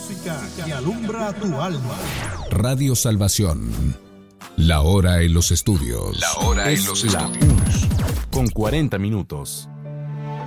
que alumbra tu alma. Radio Salvación. La hora en los estudios. La hora en los estudios. Con 40 minutos.